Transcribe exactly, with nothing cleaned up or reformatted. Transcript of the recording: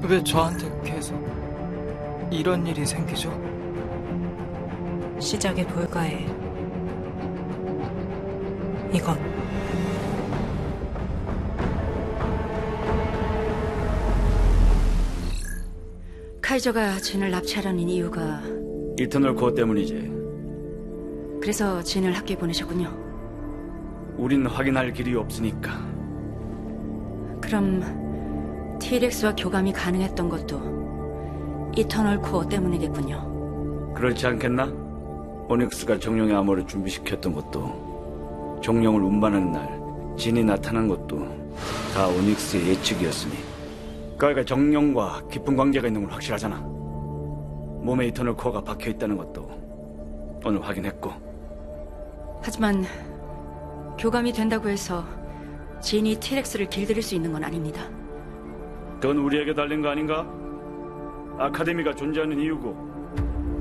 왜 저한테 계속 이런 일이 생기죠? 시작에 불과해. 이건 카이저가 진을 납치하려는 이유가 이터널 코어 때문이지. 그래서 진을 학교에 보내셨군요. 우린 확인할 길이 없으니까. 그럼 티렉스와 교감이 가능했던 것도 이터널 코어 때문이겠군요. 그렇지 않겠나? 오닉스가 정령의 암호를 준비시켰던 것도, 정령을 운반하는 날 진이 나타난 것도 다 오닉스의 예측이었으니. 그러니까 정령과 깊은 관계가 있는 건 확실하잖아. 몸에 이터널 코어가 박혀있다는 것도 오늘 확인했고. 하지만 교감이 된다고 해서 진이 티렉스를 길들일 수 있는 건 아닙니다. 그건 우리에게 달린 거 아닌가? 아카데미가 존재하는 이유고